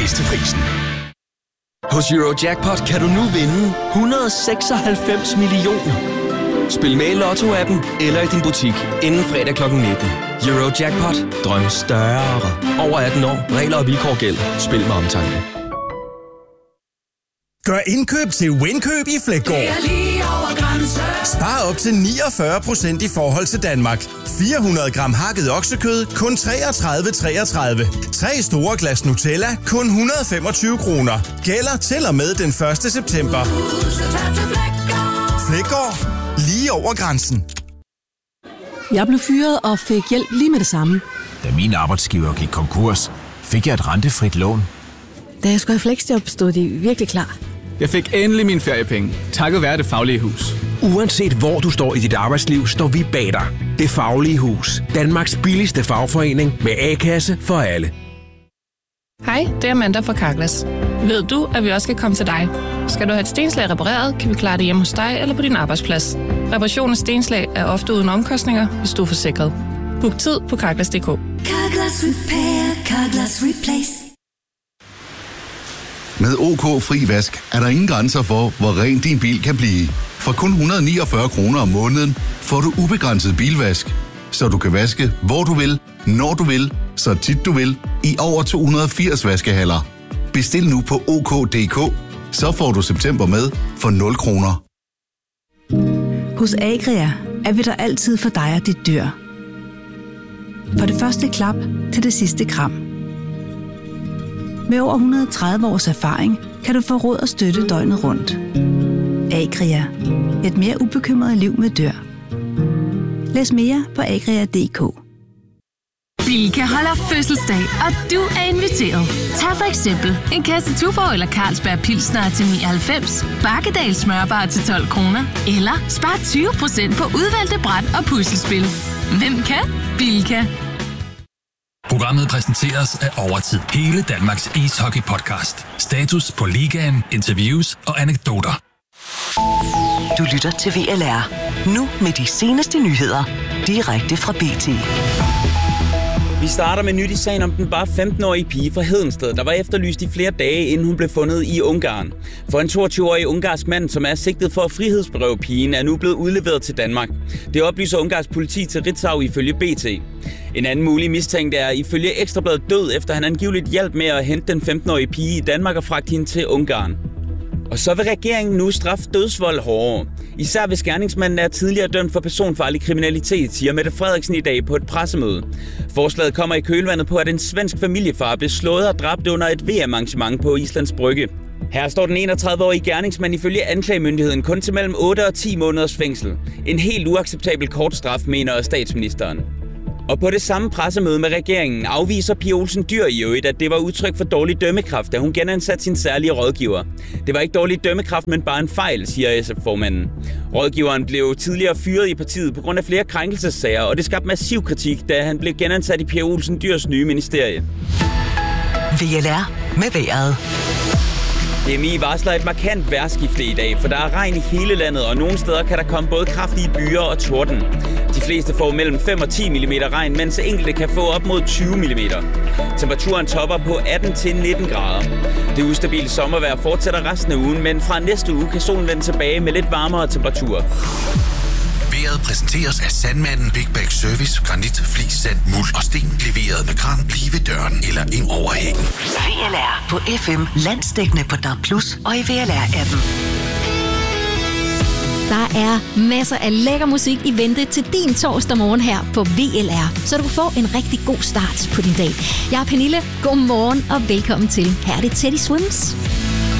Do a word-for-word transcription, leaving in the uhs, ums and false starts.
bedste prisen. Hos Eurojackpot kan du nu vinde et hundrede og seksoghalvfems millioner. Spil med i Lotto-appen eller i din butik inden fredag klokken nitten. Eurojackpot. Drøm større. Over atten år. Regler og vilkår gælder. Spil med omtanke. Gør indkøb til Winkøb i Fleggaard. Spar op til niogfyrre procent i forhold til Danmark. fire hundrede gram hakket oksekød, kun treogtredive treogtredive. Tre store glas Nutella, kun et hundrede og femogtyve kroner. Gælder til og med den første september. Fleggaard. Lige over grænsen. Jeg blev fyret og fik hjælp lige med det samme. Da min arbejdsgiver gik konkurs, fik jeg et rentefrit lån. Da jeg skulle i fleksjob, stod de virkelig klar. Jeg fik endelig mine feriepenge, takket være Det Faglige Hus. Uanset hvor du står i dit arbejdsliv, står vi bag dig. Det Faglige Hus. Danmarks billigste fagforening med A-kasse for alle. Hej, det er Amanda fra Carglass. Ved du, at vi også skal komme til dig? Skal du have et stenslag repareret, kan vi klare det hjemme hos dig eller på din arbejdsplads. Reparation af stenslag er ofte uden omkostninger, hvis du er forsikret. Book tid på carglass punktum d k. Carglass Repair, Carglass Replace. Med OK Fri Vask er der ingen grænser for, hvor ren din bil kan blive. For kun et hundrede og niogfyrre kroner om måneden får du ubegrænset bilvask, så du kan vaske hvor du vil, når du vil, så tit du vil, i over to hundrede og firs vaskehaller. Bestil nu på OK punktum d k, så får du september med for nul kroner. Hos Agria er vi der altid for dig og dit dyr. Fra det første klap til det sidste kram. Med over et hundrede og tredive års erfaring kan du få råd og støtte døgnet rundt. Agria. Et mere ubekymret liv med dyr. Læs mere på agria punktum d k. Bilka holder fødselsdag, og du er inviteret. Tag for eksempel en kasse Tuborg eller Carlsberg Pilsner til nioghalvfems, Bakkedal smørbar til tolv kroner, eller spar tyve procent på udvalgte bræt og puslespil. Hvem kan? Bilka. Programmet præsenteres af Overtid. Hele Danmarks ishockey-podcast. Status på ligaen, interviews og anekdoter. Du lytter til V L R. Nu med de seneste nyheder. Direkte fra B T. Vi starter med nyt i sagen om den bare femten-årige pige fra Hedensted, der var efterlyst i flere dage, inden hun blev fundet i Ungarn. For en toogtyve-årig ungarsk mand, som er sigtet for at frihedsberøve pigen, er nu blevet udleveret til Danmark. Det oplyser ungarsk politi til Ritzau ifølge B T. En anden mulig mistænkt er ifølge Ekstrabladet død, efter han angiveligt hjalp med at hente den femten-årige pige i Danmark og fragte hende til Ungarn. Og så vil regeringen nu straffe dødsvold hårdere. Især hvis gerningsmanden er tidligere dømt for personfarlig kriminalitet, siger Mette Frederiksen i dag på et pressemøde. Forslaget kommer i kølvandet på, at en svensk familiefar blev slået og dræbt under et V M-arrangement på Islands Brygge. Her står den enogtredive-årige gerningsmand ifølge anklagemyndigheden kun til mellem otte og ti måneders fængsel. En helt uacceptabel kort straf, mener statsministeren. Og på det samme pressemøde med regeringen afviser Pia Olsen Dyhr i øvrigt, at det var udtryk for dårlig dømmekraft, da hun genansatte sin særlige rådgiver. Det var ikke dårlig dømmekraft, men bare en fejl, siger S F-formanden. Rådgiveren blev tidligere fyret i partiet på grund af flere krænkelsessager, og det skabte massiv kritik, da han blev genansat i Pia Olsen Dyhrs nye ministerie. V L R med vejret. D M I varsler et markant vejrskifte i dag, for der er regn i hele landet, og nogle steder kan der komme både kraftige byer og torden. De fleste får mellem fem og ti millimeter regn, mens enkelte kan få op mod tyve millimeter. Temperaturen topper på atten til nitten grader. Det ustabile sommervejr fortsætter resten af ugen, men fra næste uge kan solen vende tilbage med lidt varmere temperaturer. Vejret præsenteres af Sandmanden Big Bag Service. Granit, flis, sand, muld og sten. Leveret med kran lige ved døren eller ind over hækken. V L R på F M, landsdækkende på D A B plus og i V L R-appen. Der er masser af lækker musik i vente til din torsdag morgen her på V L R, så du kan få en rigtig god start på din dag. Jeg er Pernille. God morgen og velkommen til. Her er det Teddy Swims.